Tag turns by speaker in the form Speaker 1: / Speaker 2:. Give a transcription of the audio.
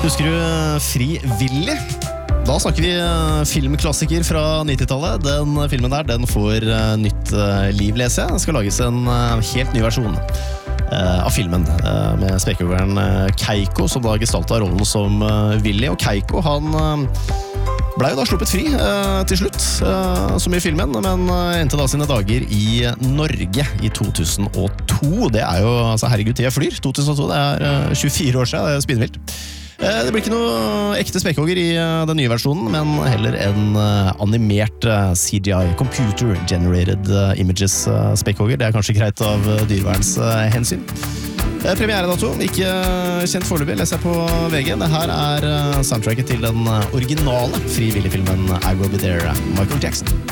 Speaker 1: Husker du Fri Willy? Da snakker vi filmklassiker fra 90-tallet. Den filmen der, den får nytt liv, leser jeg. Det skal lages en helt ny versjon av filmen med spekkhoggeren Keiko, som da gestaltet rollen som Willy. Og Keiko, han ble jo da sluppet fri til slutt, som i filmen, men endte da sine dager i Norge i 2002. Det jo, altså herregud, tida flyr. 2002, det 24 år siden, det spinnvilt. Det blir ikke noe ekte spekkhogger i den nye versjonen, men heller en animert CGI, Computer Generated Images spekkhogger. Det kanskje greit av dyrevernshensyn. Premieredato, ikke kjent foreløpig, leser jeg på VG. Det her soundtracket til den originale Fri Willy-filmen I Will Be There, Michael Jackson.